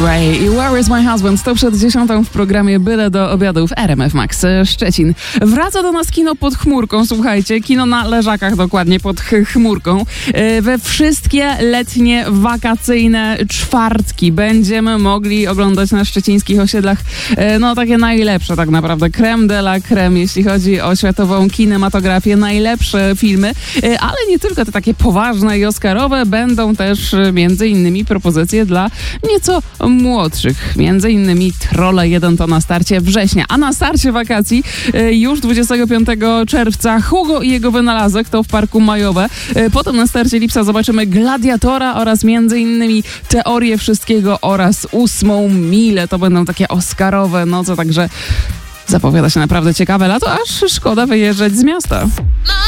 Ray i Where is my husband? To przed 10 w programie Byle do obiadu w RMF Max Szczecin. Wraca do nas kino pod chmurką, słuchajcie, kino na leżakach dokładnie pod chmurką. We wszystkie letnie, wakacyjne czwartki będziemy mogli oglądać na szczecińskich osiedlach no takie najlepsze tak naprawdę, creme de la creme, jeśli chodzi o światową kinematografię, najlepsze filmy, ale nie tylko te takie poważne i oscarowe, będą też między innymi propozycje dla nieco młodszych. Między innymi Trolle 1 to na starcie września, a na starcie wakacji już 25 czerwca Hugo i jego wynalazek to w Parku Majowe. Potem na starcie lipca zobaczymy Gladiatora oraz między innymi Teorię Wszystkiego oraz 8 Milę. To będą takie oscarowe noce, także zapowiada się naprawdę ciekawe lato, aż szkoda wyjeżdżać z miasta.